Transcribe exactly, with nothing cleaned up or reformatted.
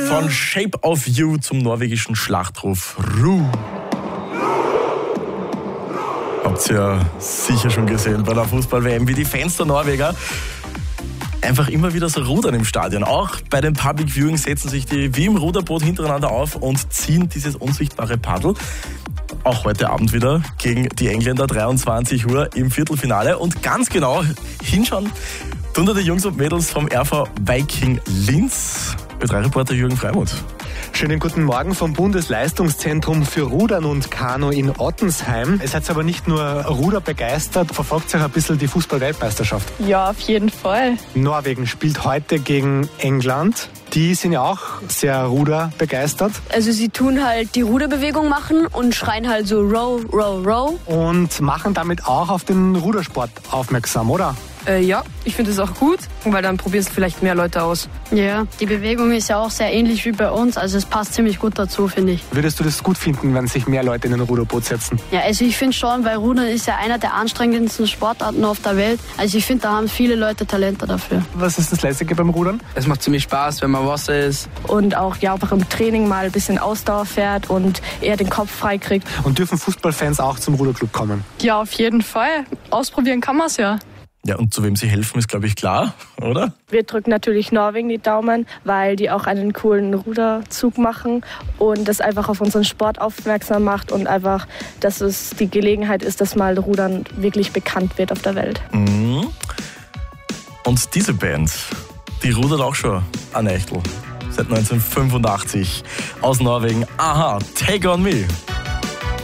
Von Shape of You zum norwegischen Schlachtruf Ru. Habt ihr ja sicher schon gesehen bei der Fußball-W M, wie die Fans der Norweger einfach immer wieder so rudern im Stadion. Auch bei den Public Viewings setzen sich die wie im Ruderboot hintereinander auf und ziehen dieses unsichtbare Paddel. Auch heute Abend wieder gegen die Engländer, dreiundzwanzig Uhr im Viertelfinale. Und ganz genau hinschauen tun da die Jungs und Mädels vom R V Viking Linz. Ö drei Reporter Jürgen Freimuth. Schönen guten Morgen vom Bundesleistungszentrum für Rudern und Kanu in Ottensheim. Ihr seid aber nicht nur Ruder begeistert, verfolgt euch ein bisschen die Fußball-Weltmeisterschaft. Ja, auf jeden Fall. Norwegen spielt heute gegen England. Die sind ja auch sehr Ruder begeistert. Also sie tun halt die Ruderbewegung machen und schreien halt so row, row, row. Und machen damit auch auf den Rudersport aufmerksam, oder? Äh, ja, ich finde es auch gut, weil dann probieren es vielleicht mehr Leute aus. Ja, die Bewegung ist ja auch sehr ähnlich wie bei uns, also es passt ziemlich gut dazu, finde ich. Würdest du das gut finden, wenn sich mehr Leute in ein Ruderboot setzen? Ja, also ich finde schon, weil Rudern ist ja einer der anstrengendsten Sportarten auf der Welt. Also ich finde, da haben viele Leute Talente dafür. Was ist das Lässige beim Rudern? Es macht ziemlich Spaß, wenn man Wasser ist. Und auch ja einfach im Training mal ein bisschen Ausdauer fährt und eher den Kopf frei kriegt. Und dürfen Fußballfans auch zum Ruderclub kommen? Ja, auf jeden Fall. Ausprobieren kann man es ja. Ja, und zu wem sie helfen, ist, glaube ich, klar, oder? Wir drücken natürlich Norwegen die Daumen, weil die auch einen coolen Ruderzug machen und das einfach auf unseren Sport aufmerksam macht und einfach, dass es die Gelegenheit ist, dass mal Rudern wirklich bekannt wird auf der Welt. Mhm. Und diese Band, die rudert auch schon an Echtel. Seit neunzehnhundertfünfundachtzig aus Norwegen. Aha, Take on Me.